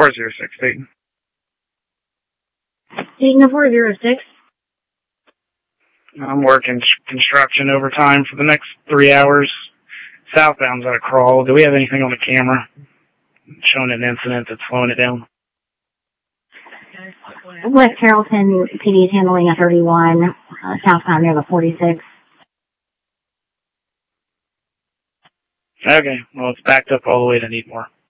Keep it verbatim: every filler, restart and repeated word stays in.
four zero six, Dayton. Dayton four zero six. I'm working construction overtime for the next three hours. Southbound's at a crawl. Do we have anything on the camera showing an incident that's slowing it down? West Carrollton P D is handling a thirty-one, uh, southbound near the forty-six. Okay, well, it's backed up all the way to Needmore.